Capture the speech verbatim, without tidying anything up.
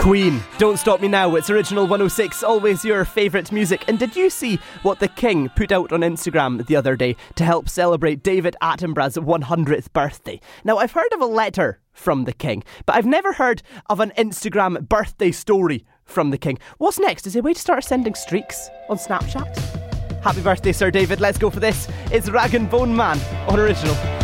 Queen, Don't Stop Me Now. It's Original one oh six, always your favourite music. And did you see what the King put out on Instagram the other day to help celebrate David Attenborough's one hundredth birthday? Now, I've heard of a letter from the King, but I've never heard of an Instagram birthday story from the King. What's next? Is he a way to start sending streaks on Snapchat? Happy birthday, Sir David. Let's go for this. It's Rag and Bone Man on Original.